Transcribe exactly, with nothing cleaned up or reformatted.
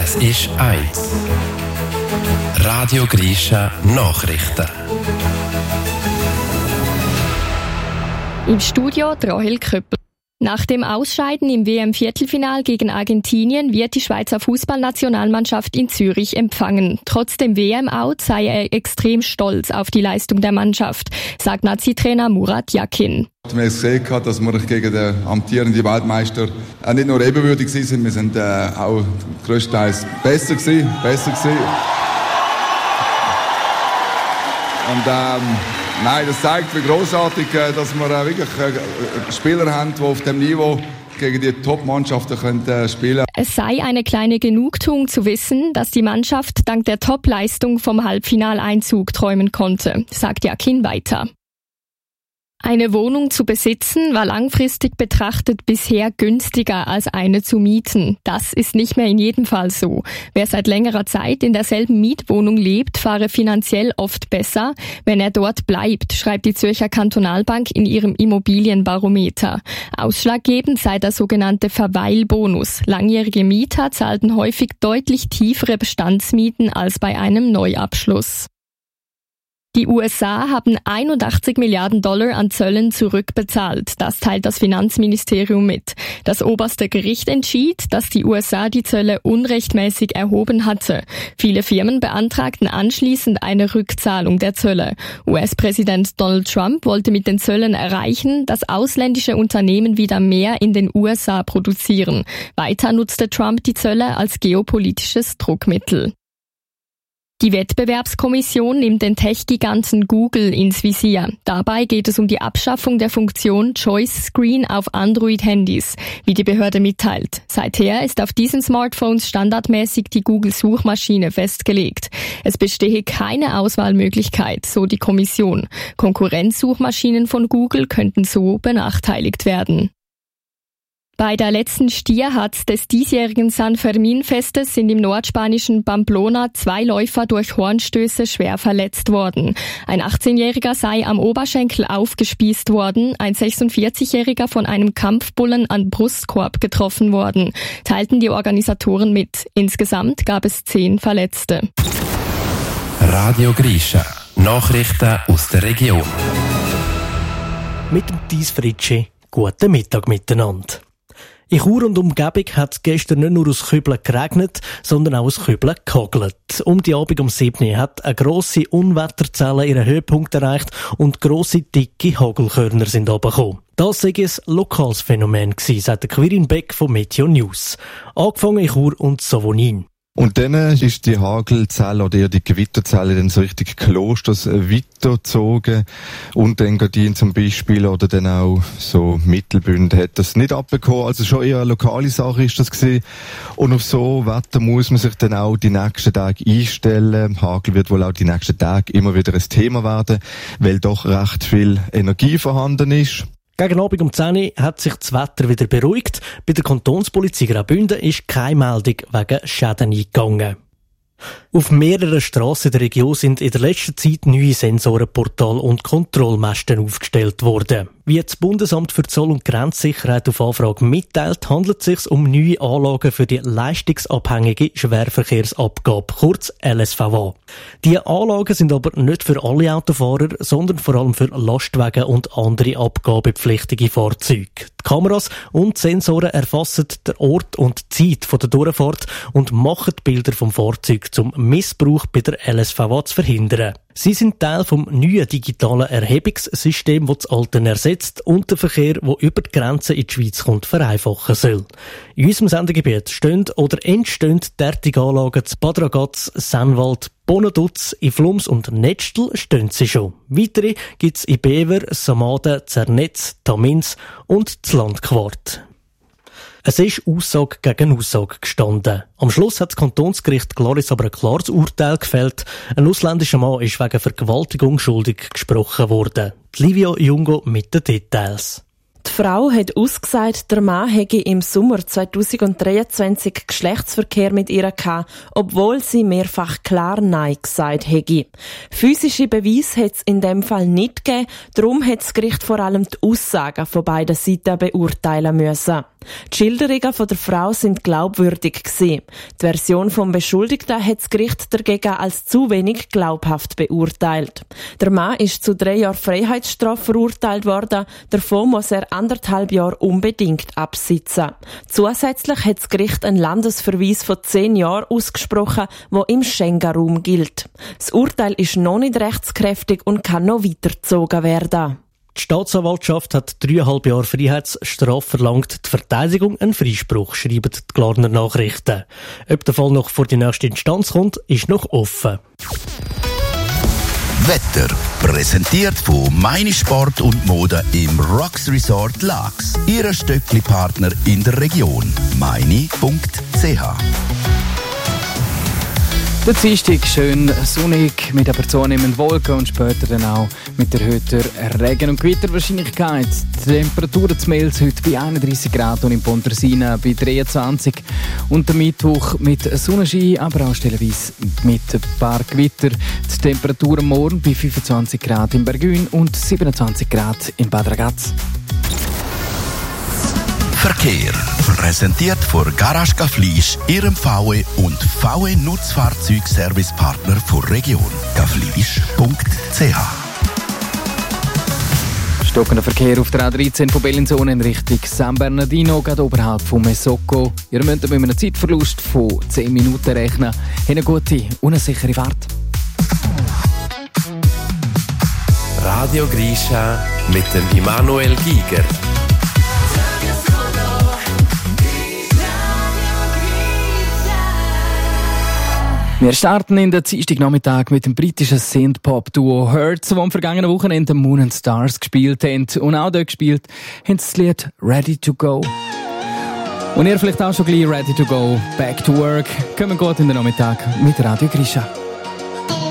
Es ist eins. Radio Grisha Nachrichten. Im Studio Rahel Köppel. Nach dem Ausscheiden im W M-Viertelfinal gegen Argentinien wird die Schweizer Fußballnationalmannschaft in Zürich empfangen. Trotz dem W M-Out sei er extrem stolz auf die Leistung der Mannschaft, sagt Nazi-Trainer Murat Yakin. Wir haben gesehen, dass wir gegen den amtierenden Weltmeister auch nicht nur ebenbürtig waren, wir sind äh, auch grösstenteils besser gewesen, besser gewesen. Und ähm, nein, das zeigt, wie grossartig, äh, dass wir äh, wirklich äh, Spieler haben, die auf dem Niveau gegen die Top-Mannschaften können, äh, spielen. Es sei eine kleine Genugtuung zu wissen, dass die Mannschaft dank der Top-Leistung vom Halbfinaleinzug träumen konnte, sagt Yakin weiter. Eine Wohnung zu besitzen war langfristig betrachtet bisher günstiger als eine zu mieten. Das ist nicht mehr in jedem Fall so. Wer seit längerer Zeit in derselben Mietwohnung lebt, fahre finanziell oft besser, wenn er dort bleibt, schreibt die Zürcher Kantonalbank in ihrem Immobilienbarometer. Ausschlaggebend sei der sogenannte Verweilbonus. Langjährige Mieter zahlten häufig deutlich tiefere Bestandsmieten als bei einem Neuabschluss. Die U S A haben einundachtzig Milliarden Dollar an Zöllen zurückbezahlt. Das teilt das Finanzministerium mit. Das oberste Gericht entschied, dass die U S A die Zölle unrechtmäßig erhoben hatte. Viele Firmen beantragten anschließend eine Rückzahlung der Zölle. U S-Präsident Donald Trump wollte mit den Zöllen erreichen, dass ausländische Unternehmen wieder mehr in den U S A produzieren. Weiter nutzte Trump die Zölle als geopolitisches Druckmittel. Die Wettbewerbskommission nimmt den Tech-Giganten Google ins Visier. Dabei geht es um die Abschaffung der Funktion Choice Screen auf Android-Handys, wie die Behörde mitteilt. Seither ist auf diesen Smartphones standardmäßig die Google-Suchmaschine festgelegt. Es bestehe keine Auswahlmöglichkeit, so die Kommission. Konkurrenzsuchmaschinen von Google könnten so benachteiligt werden. Bei der letzten Stierhatz des diesjährigen San Fermin-Festes sind im nordspanischen Pamplona zwei Läufer durch Hornstöße schwer verletzt worden. Ein achtzehnjähriger sei am Oberschenkel aufgespießt worden, ein sechsundvierzigjähriger von einem Kampfbullen an Brustkorb getroffen worden, teilten die Organisatoren mit. Insgesamt gab es zehn Verletzte. Radio Grisha. Nachrichten aus der Region. Mit dem Thies Fritschi. Guten Mittag miteinander. In Chur und Umgebung hat es gestern nicht nur aus Kübeln geregnet, sondern auch aus Kübeln gehagelt. Um die Abend um sieben Uhr hat eine grosse Unwetterzelle ihren Höhepunkt erreicht und grosse, dicke Hagelkörner sind runtergekommen. Das sei ein lokales Phänomen gewesen, sagt Quirin Beck von Meteo News. Angefangen in Chur und Savonin. Und dann ist die Hagelzelle oder eher die Gewitterzelle dann so richtig Klosters weitergezogen. Und dann Gardin zum Beispiel oder dann auch so Mittelbünde hat das nicht abbekommen. Also schon eher eine lokale Sache ist das gewesen. Und auf so Wetter muss man sich dann auch die nächsten Tage einstellen. Hagel wird wohl auch die nächsten Tage immer wieder ein Thema werden, weil doch recht viel Energie vorhanden ist. Gegen Abend um zehn Uhr hat sich das Wetter wieder beruhigt. Bei der Kantonspolizei Graubünden ist keine Meldung wegen Schäden eingegangen. Auf mehreren Strassen der Region sind in der letzten Zeit neue Sensorenportale und Kontrollmasten aufgestellt worden. Wie das Bundesamt für Zoll- und Grenzsicherheit auf Anfrage mitteilt, handelt es sich um neue Anlagen für die leistungsabhängige Schwerverkehrsabgabe, kurz L S V A. Die Anlagen sind aber nicht für alle Autofahrer, sondern vor allem für Lastwagen und andere abgabepflichtige Fahrzeuge. Die Kameras und Sensoren erfassen den Ort und die Zeit von der Durchfahrt und machen die Bilder vom Fahrzeug, zum Missbrauch bei der L S V A zu verhindern. Sie sind Teil vom neuen digitalen Erhebungssystem, das das alte ersetzt und den Verkehr, der über die Grenzen in die Schweiz kommt, vereinfachen soll. In unserem Sendegebiet stehen oder entstehen derartige Anlagen zu Bad Ragaz, Sennwald, Bonaduz, in Flums und Nettstel stehen sie schon. Weitere gibt es in Bever, Samaden, Zernetz, Tamins und das Landquart. Es ist Aussage gegen Aussage gestanden. Am Schluss hat das Kantonsgericht Glaris aber ein klares Urteil gefällt. Ein ausländischer Mann ist wegen Vergewaltigung schuldig gesprochen worden. Livia Jungo mit den Details. Die Frau hat ausgesagt, der Mann hätte im Sommer zweitausenddreiundzwanzig Geschlechtsverkehr mit ihr gehabt, obwohl sie mehrfach klar Nein gesagt hätte. Physische Beweise hat es in dem Fall nicht gegeben, darum hat das Gericht vor allem die Aussagen von beiden Seiten beurteilen müssen. Die Schilderungen von der Frau sind glaubwürdig gewesen. Die Version vom Beschuldigten hat das Gericht dagegen als zu wenig glaubhaft beurteilt. Der Mann ist zu drei Jahren Freiheitsstrafe verurteilt worden. Davon muss er anderthalb Jahre unbedingt absitzen. Zusätzlich hat das Gericht einen Landesverweis von zehn Jahren ausgesprochen, der im Schengen-Raum gilt. Das Urteil ist noch nicht rechtskräftig und kann noch weitergezogen werden. Die Staatsanwaltschaft hat dreieinhalb Jahre Freiheitsstrafe verlangt. Die Verteidigung einen Freispruch, schreiben die Glarner Nachrichten. Ob der Fall noch vor die nächste Instanz kommt, ist noch offen. Wetter präsentiert von Meine Sport und Mode im Rocks Resort Laax. Ihr Stöckli-Partner in der Region. meine punkt c h. Der Dienstag schön sonnig mit aber zunehmenden Wolken und später dann auch mit erhöhter Regen- und Gewitterwahrscheinlichkeit. Die Temperaturen zu Mels heute bei einunddreissig Grad und in Pontresina bei dreiundzwanzig. Und der Mittwoch mit Sonnenschein, aber auch stellenweise mit ein paar Gewitter. Die Temperaturen morgen bei fünfundzwanzig Grad in Bergün und siebenundzwanzig Grad in Bad Ragaz. Verkehr. Präsentiert von Garage Gaflisch, Ihrem V W und V W Nutzfahrzeugservicepartner der Region. gaflisch punkt c h. Stockender Verkehr auf der A dreizehn von Bellinzona in Richtung San Bernardino, gerade oberhalb von Mesocco. Ihr müsst mit einem Zeitverlust von zehn Minuten rechnen. Eine gute und eine sichere Fahrt. Radio Grisha mit dem Immanuel Giger. Wir starten in den Dienstagnachmittag mit dem britischen Synth-Pop-Duo Hurts, das am vergangenen Wochenende Moon and Stars gespielt haben. Und auch dort gespielt haben sie das Lied Ready to Go. Und ihr vielleicht auch schon gleich Ready to Go, Back to Work. Kommen gut in den Nachmittag mit Radio Grisha.